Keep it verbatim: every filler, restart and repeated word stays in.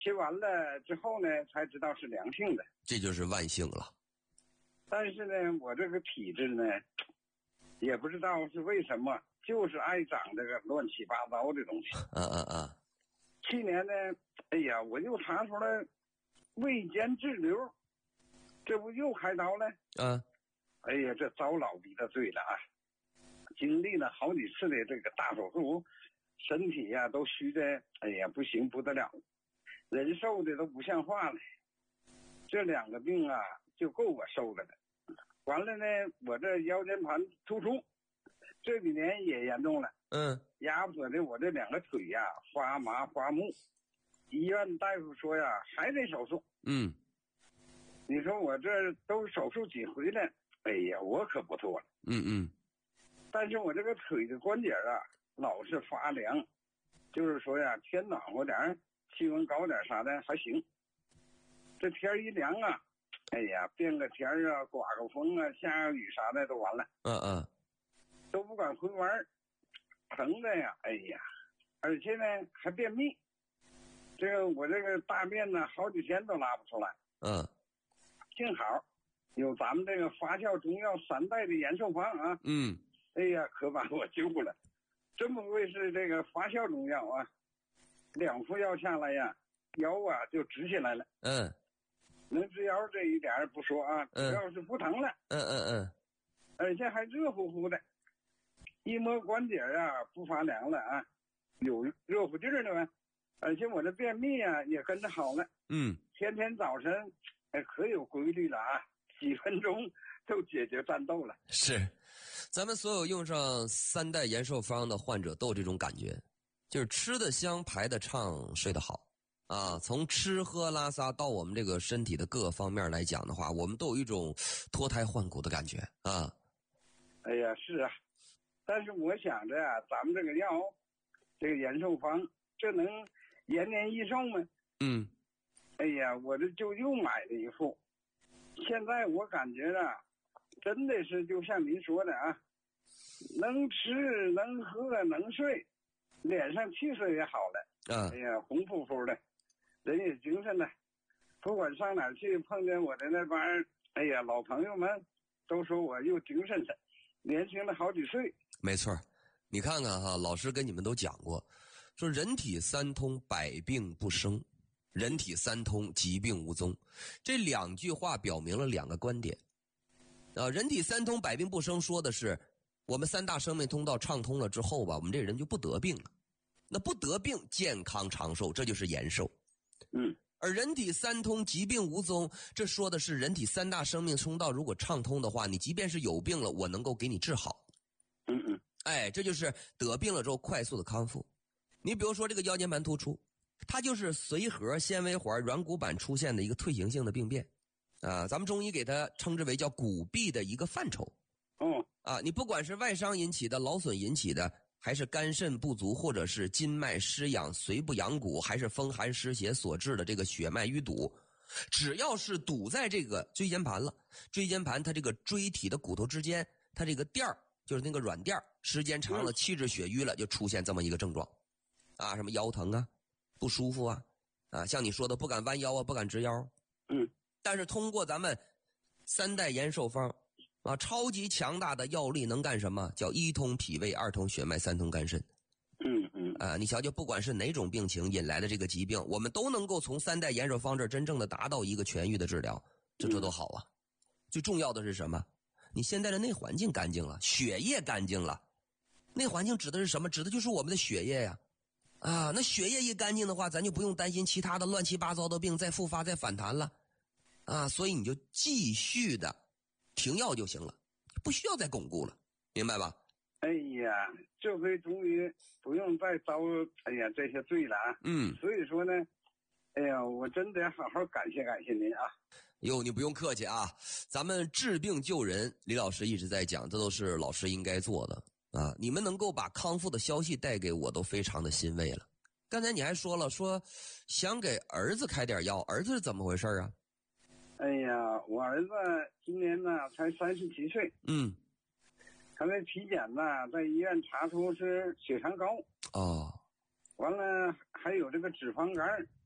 切完了之后呢，才知道是良性的， 这就是万幸了。 但是呢，我这个体质呢，也不知道是为什么，就是爱长这个乱七八糟的东西。 嗯嗯嗯。 去年呢，哎呀，我又查出来胃间滞留，这不又开刀了？ 嗯。 哎呀，这遭老逼的罪了啊！经历了好几次的这个大手术，身体呀、啊、都虚的，哎呀，不行不得了，人瘦的都不像话了。这两个病啊，就够我受的了。完了呢，我这腰间盘突出，这几年也严重了。 嗯。 压迫的我这两个腿呀、啊、发麻发木，医院大夫说呀还得手术。 嗯。 你说我这都手术几回了，哎呀，我可不做了。 嗯嗯。 但是我这个腿的关节啊，老是发凉，就是说呀，天暖和点，气温高点啥的还行。这天一凉啊，哎呀，变个天啊，刮个风啊，下个雨啥的都完了。 嗯嗯。 都不敢回弯，疼的呀，哎呀，而且呢还便秘。这个我这个大便呢，好几天都拉不出来。 嗯。 幸好有咱们这个发酵中药三代的延寿方啊。 嗯。 哎呀，可把我救了！真不愧是这个发酵中药啊，两副药下来呀，腰啊就直起来了。 嗯。 能直腰这一点不说啊，主要是不疼了。 嗯嗯嗯。 而且还热乎乎的，一摸关节啊不发凉了啊，有热乎劲儿了呗。而且我这便秘啊也跟着好了。 嗯。 天天早晨，哎，可有规律了啊，几分钟就解决战斗了。 是，咱们所有用上三代延寿方的患者都有这种感觉，就是吃得香、排得畅、睡得好啊。从吃喝拉撒到我们这个身体的各个方面来讲的话，我们都有一种脱胎换骨的感觉啊。 哎呀，是啊，但是我想着啊，咱们这个药，这个延寿方，这能延年益寿吗？ 嗯。 哎呀，我这就又买了一副，现在我感觉啊，真的是就像您说的啊，能吃能喝能睡，脸上气色也好了。 啊。 哎呀，红扑扑的，人也精神了。不管上哪儿去，碰见我的那帮哎呀老朋友们，都说我又精神了，年轻了好几岁。 没错，你看看哈，老师跟你们都讲过，说人体三通，百病不生。人体三通，疾病无踪，这两句话表明了两个观点啊。人体三通，百病不生，说的是我们三大生命通道畅通了之后吧，我们这人就不得病了。那不得病，健康长寿，这就是延寿。 嗯。 而人体三通，疾病无踪，这说的是人体三大生命通道如果畅通的话，你即便是有病了，我能够给你治好。 嗯嗯。 哎，这就是得病了之后快速的康复。你比如说这个腰间盘突出，它就是髓核纤维环软骨板出现的一个退行性的病变啊，咱们中医给它称之为叫骨痹的一个范畴。 哦。 啊，你不管是外伤引起的、劳损引起的，还是肝肾不足，或者是筋脉失养、髓不养骨，还是风寒湿邪所致的这个血脉淤堵，只要是堵在这个椎间盘了，椎间盘它这个椎体的骨头之间，它这个垫儿就是那个软垫儿，时间长了气滞血瘀了，就出现这么一个症状啊，什么腰疼啊、不舒服啊，啊，像你说的不敢弯腰啊，不敢直腰。 嗯。 但是通过咱们三代延寿方啊，超级强大的药力能干什么？叫一通脾胃，二通血脉，三通肝肾。 嗯嗯。 啊，你瞧瞧，不管是哪种病情引来的这个疾病，我们都能够从三代延寿方这儿真正的达到一个痊愈的治疗，这这都好啊。最重要的是什么？你现在的内环境干净了，血液干净了。内环境指的是什么？指的就是我们的血液呀。啊，那血液一干净的话，咱就不用担心其他的乱七八糟的病再复发再反弹了。啊，所以你就继续的停药就行了，不需要再巩固了，明白吧？ 哎呀，这回终于不用再遭哎呀这些罪了啊！ 嗯， 所以说呢，哎呀，我真得好好感谢感谢您啊！ 哟，你不用客气啊，咱们治病救人，李老师一直在讲，这都是老师应该做的啊。你们能够把康复的消息带给我，都非常的欣慰了。刚才你还说了，说想给儿子开点药，儿子是怎么回事啊？ 哎呀，我儿子今年呢才三十七岁， 嗯， 他在体检呢，在医院查出是血糖高哦， 完了还有这个脂肪肝，